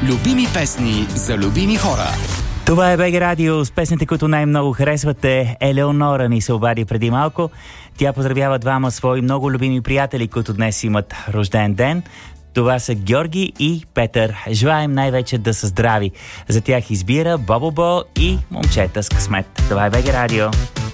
Любими песни за любими хора. Това е БГ Радио с песните, които най-много харесвате. Елеонора ни се обади преди малко. Тя поздравява двама свои много любими приятели, които днес имат рожден ден. Това са Георги и Петър. Желаем най-вече да са здрави. За тях избира Бобо Бо и Момчета с късмет. Това е БГ Радио.